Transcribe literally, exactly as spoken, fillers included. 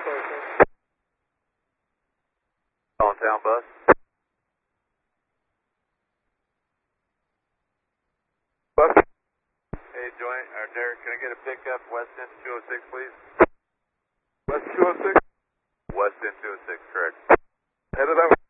On town bus. Bus. Hey, Joint, or Derek, can I get a pickup west end two oh six, please? West two oh six? West end two oh six, correct. Headed out.